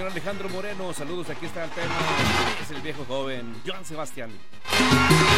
señor Alejandro Moreno, saludos, aquí está el tema. Es el viejo joven, Joan Sebastián.